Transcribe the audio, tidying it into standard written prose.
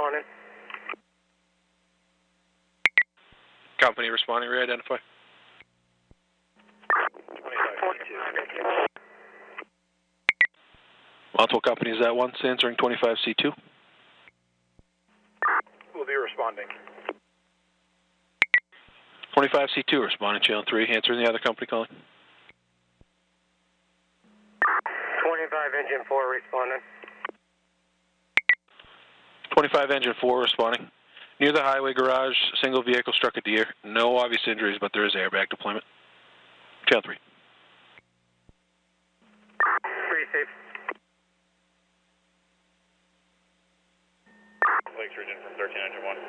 responding. Company responding, re-identify. 25C2. Multiple companies at once, answering 25C2. We'll be responding. 25C2 responding, channel 3, answering the other company calling. 25 engine 4 responding. 25 engine 4 responding. Near the highway garage, single vehicle struck a deer. No obvious injuries, but there is airbag deployment. Channel 3. Pretty safe. Lakes Region from 13 engine 1.